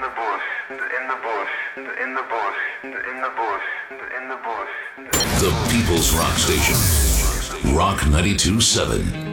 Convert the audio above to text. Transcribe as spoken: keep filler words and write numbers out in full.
the bush, in the bush, in the bush, in the bush, in the bush. The People's Rock Station. Rock ninety-two point seven.